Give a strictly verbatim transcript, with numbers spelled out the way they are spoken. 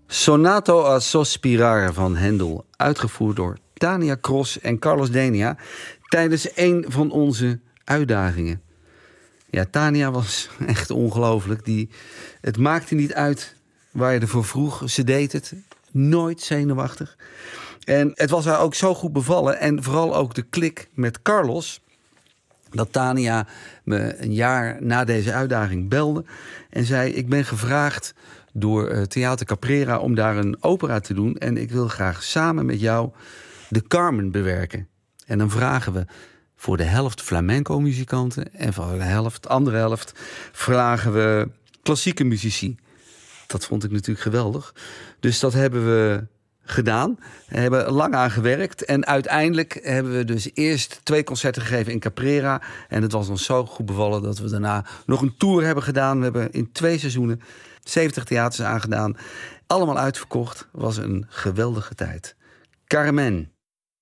Sonato a sospirare van Händel, uitgevoerd door Tania Cross en Carlos Denia tijdens een van onze uitdagingen. Ja, Tania was echt ongelooflijk. Die, het maakte niet uit waar je ervoor vroeg. Ze deed het. Nooit zenuwachtig. En het was haar ook zo goed bevallen. En vooral ook de klik met Carlos. Dat Tania me een jaar na deze uitdaging belde. En zei, ik ben gevraagd door uh, Theater Caprera om daar een opera te doen. En ik wil graag samen met jou de Carmen bewerken. En dan vragen we voor de helft flamenco-muzikanten. En voor de helft, de andere helft, vragen we klassieke muzici. Dat vond ik natuurlijk geweldig. Dus dat hebben we gedaan. We hebben lang aan gewerkt. En uiteindelijk hebben we dus eerst twee concerten gegeven in Caprera. En het was ons zo goed bevallen dat we daarna nog een tour hebben gedaan. We hebben in twee seizoenen zeventig theaters aangedaan. Allemaal uitverkocht. Was een geweldige tijd. Carmen.